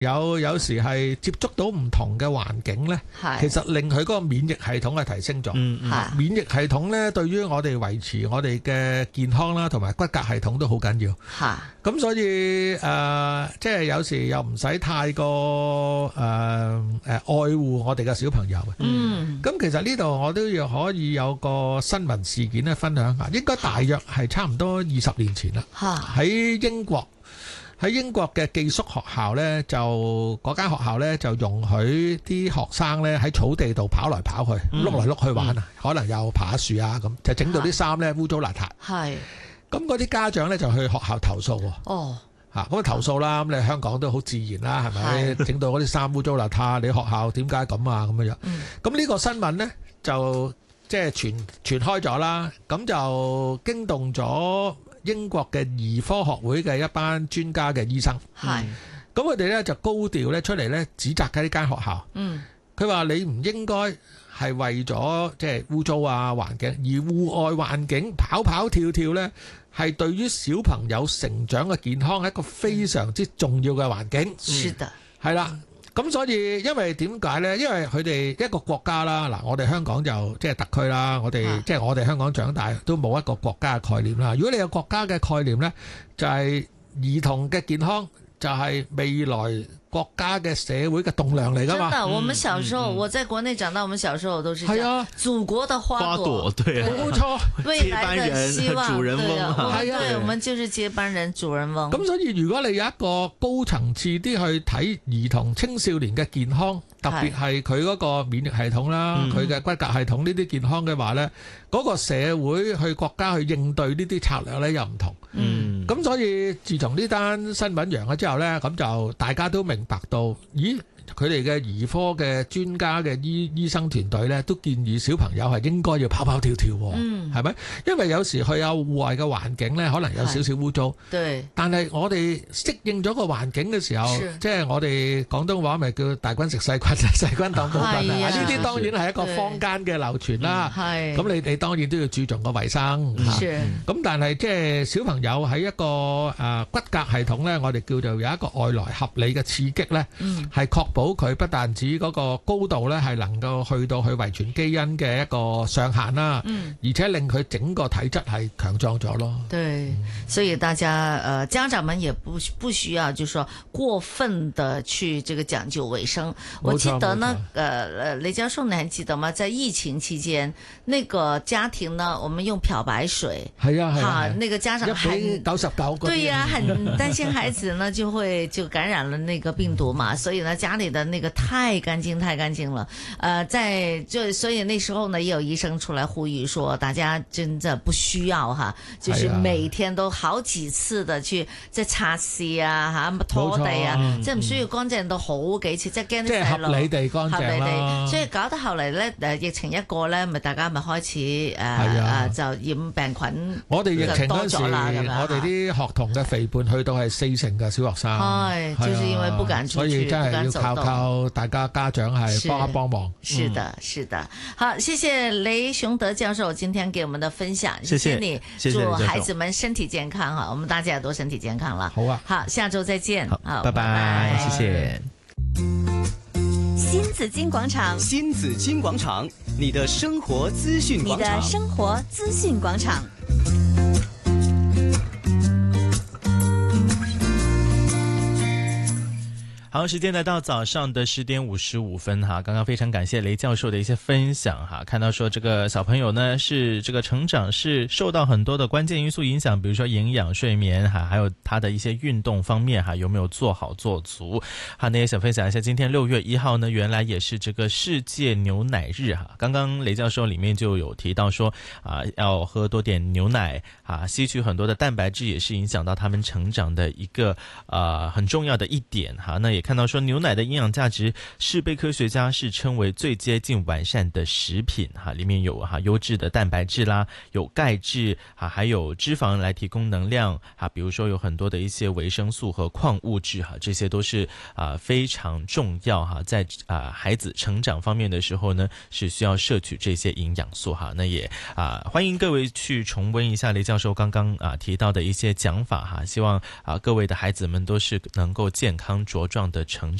有時係接觸到唔同嘅環境呢，其實令佢嗰個免疫系統係提升咗。免疫系統呢，對於我哋維持我哋嘅健康啦，同埋骨骼系統都好緊要。咁所以即係有時又唔使太過愛護我哋嘅小朋友嘅。咁其實呢度我都要可以有個新聞事件咧分享下，應該大約係差唔多20年前啦，喺英國嘅寄宿學校呢，就嗰間學校呢，就容許啲學生呢喺草地度跑來跑去，碌來碌去玩啊，可能又爬樹啊咁，就整到啲衫呢污糟邋遢。咁嗰啲家長呢，就去學校投訴喎。咁投訴啦，咁你香港都好自然啦，係咪？整到嗰啲衫污糟邋遢，你學校點解咁啊？咁樣。咁呢個新聞呢，就即係傳開咗啦，咁就驚動咗英國嘅兒科學會嘅一班專家嘅醫生，咁佢哋咧就高調咧出嚟咧指責緊呢間學校。佢話你唔應該係為咗即係污糟啊環境，而戶外環境跑跑跳跳咧係對於小朋友成長嘅健康係一個非常之重要嘅環境。係啦。咁所以因為點解呢？因為佢哋一個國家啦，嗱，我哋香港就即係特區啦，我哋即係我哋香港長大都冇一個國家嘅概念啦。如果你有國家嘅概念呢，就係兒童嘅健康就係未來國家嘅社會嘅棟樑嚟㗎嘛。 真的，我們小時候，我在國內長大，我們小時候都是講祖國的花朵， 對， 冇錯， 未來的希望， 主人翁， 對，我們就是接班人、主人翁。 咁所以如果你有一個高層次啲去睇兒童青少年嘅健康，特別係佢嗰個免疫系統啦，佢嘅骨骼系統呢啲健康嘅話呢，嗰個社會去國家去應對呢啲策略呢又唔同。咁所以自從呢單新聞揚咗之後呢，咁就大家都明白到，咦？佢哋嘅兒科嘅專家嘅醫生團隊呢，都建議小朋友係應該要跑跑跳跳，係咪？因為有時去有戶外嘅環境呢，可能有少少污糟。但係我哋適應咗個環境嘅時候，即係我哋廣東話咪叫大軍食細菌，細菌當補品啊！呢啲當然係一個坊間嘅流傳啦。咁你哋當然都要注重個衞生。咁但係即係小朋友喺一個骨骼系統呢，我哋叫做有一個外來合理嘅刺激呢，係確保佢不但止嗰個高度咧係能夠去到佢遺傳基因嘅一個上限啦，而且令佢整個體質係強壯咗咯。 對，所以大家家長們也不需要就是說過分的去這個講究衛生。我記得呢，雷教授你還記得嗎？在疫情期間，那個家庭呢，我們用漂白水，那個家長很 99個， 對呀，很擔心孩子呢就感染了那個病毒嘛，所以呢家裏的那個太乾淨了，所以那時候呢，也有醫生出來呼籲說，大家真的不需要哈，就是每天都好幾次的去即係擦拭啊，拖地啊，即係唔需要乾淨到好幾次，即係驚啲細路合理地乾淨啦。 所以搞到後嚟咧，疫情一過咧，咪大家咪開始就染病菌。 我哋疫情嗰時，我哋啲學童嘅肥胖去到係40%嘅小學生， 就是因為不敢出去， 所以真係要靠大家家長係幫一幫忙。 是的，是的。好，謝謝雷雄德教授今天給我們的分享，謝謝你，祝孩子們身體健康哈，我們大家也都身體健康了。 好啊， 好，下周再見。 好，拜拜，謝謝。 新紫荊廣場， 新紫荊廣場，你的生活資訊廣場， 你的生活資訊廣場。 好，時間來到早上的10點55分哈，剛剛非常感謝雷教授的一些分享哈，看到說這個小朋友呢是這個成長是受到很多的關鍵因素影響，比如說營養、睡眠哈，還有他的一些運動方面哈，有沒有做好做足。好，那也想分享一下，今天6月1號呢，原來也是這個世界牛奶日哈，剛剛雷教授裡面就有提到說要喝多點牛奶啊，吸取很多的蛋白質也是影響到他們成長的一個很重要的一點哈，那也看到說牛奶的營養價值是被科學家是稱為最接近完善的食品哈，裡面有優質的蛋白質啦，有鈣質還有脂肪來提供能量哈，比如說有很多的一些維生素和礦物質哈，這些都是非常重要哈，在孩子成長方面的時候呢，是需要攝取這些營養素哈。那也歡迎各位去重溫一下雷教授剛剛提到的一些講法哈，希望各位的孩子們都是能夠健康茁壯的成長。